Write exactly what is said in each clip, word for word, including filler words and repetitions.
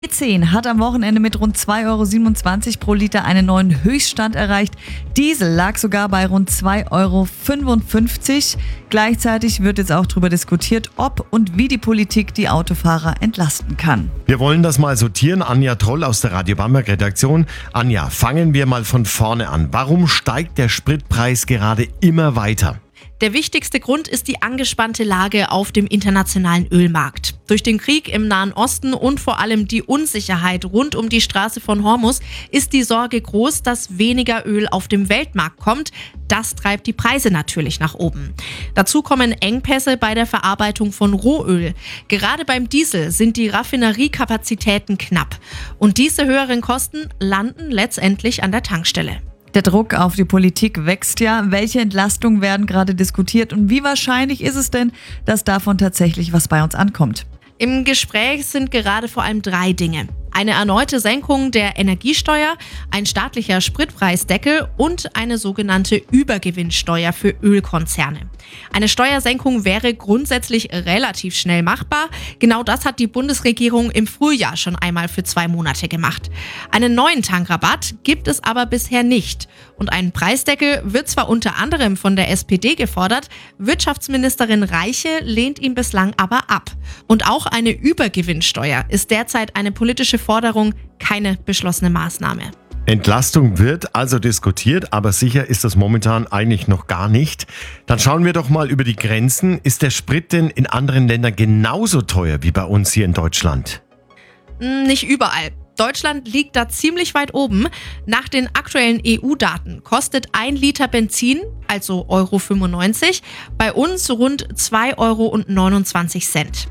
E zehn hat am Wochenende mit rund zwei Euro siebenundzwanzig pro Liter einen neuen Höchststand erreicht. Diesel lag sogar bei rund zwei Euro fünfundfünfzig. Gleichzeitig wird jetzt auch darüber diskutiert, ob und wie die Politik die Autofahrer entlasten kann. Wir wollen das mal sortieren. Anja Troll aus der Radio Bamberg Redaktion. Anja, fangen wir mal von vorne an. Warum steigt der Spritpreis gerade immer weiter? Der wichtigste Grund ist die angespannte Lage auf dem internationalen Ölmarkt. Durch den Krieg im Nahen Osten und vor allem die Unsicherheit rund um die Straße von Hormuz ist die Sorge groß, dass weniger Öl auf dem Weltmarkt kommt. Das treibt die Preise natürlich nach oben. Dazu kommen Engpässe bei der Verarbeitung von Rohöl. Gerade beim Diesel sind die Raffineriekapazitäten knapp. Und diese höheren Kosten landen letztendlich an der Tankstelle. Der Druck auf die Politik wächst ja. Welche Entlastungen werden gerade diskutiert und wie wahrscheinlich ist es denn, dass davon tatsächlich was bei uns ankommt? Im Gespräch sind gerade vor allem drei Dinge. Eine erneute Senkung der Energiesteuer, ein staatlicher Spritpreisdeckel und eine sogenannte Übergewinnsteuer für Ölkonzerne. Eine Steuersenkung wäre grundsätzlich relativ schnell machbar. Genau das hat die Bundesregierung im Frühjahr schon einmal für zwei Monate gemacht. Einen neuen Tankrabatt gibt es aber bisher nicht. Und einen Preisdeckel wird zwar unter anderem von der S P D gefordert, Wirtschaftsministerin Reiche lehnt ihn bislang aber ab. Und auch eine Übergewinnsteuer ist derzeit eine politische Forderung, keine beschlossene Maßnahme. Entlastung wird also diskutiert, aber sicher ist das momentan eigentlich noch gar nicht. Dann schauen wir doch mal über die Grenzen. Ist der Sprit denn in anderen Ländern genauso teuer wie bei uns hier in Deutschland? Nicht überall. Deutschland liegt da ziemlich weit oben. Nach den aktuellen E U-Daten kostet ein Liter Benzin, also Euro fünfundneunzig, bei uns rund zwei Euro neunundzwanzig.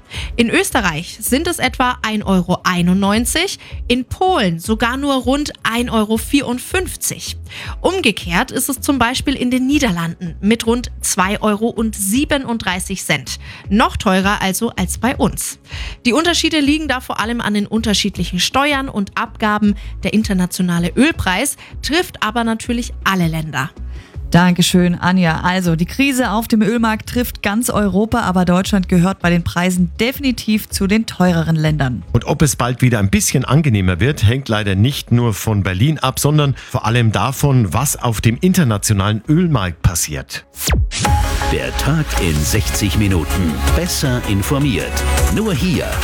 In Österreich sind es etwa ein Euro einundneunzig, in Polen sogar nur rund ein Euro vierundfünfzig. Umgekehrt ist es zum Beispiel in den Niederlanden mit rund zwei Euro siebenunddreißig. Noch teurer also als bei uns. Die Unterschiede liegen da vor allem an den unterschiedlichen Steuern und Abgaben. Der internationale Ölpreis trifft aber natürlich alle Länder. Dankeschön, Anja. Also, die Krise auf dem Ölmarkt trifft ganz Europa, aber Deutschland gehört bei den Preisen definitiv zu den teureren Ländern. Und ob es bald wieder ein bisschen angenehmer wird, hängt leider nicht nur von Berlin ab, sondern vor allem davon, was auf dem internationalen Ölmarkt passiert. Der Tag in sechzig Minuten. Besser informiert. Nur hier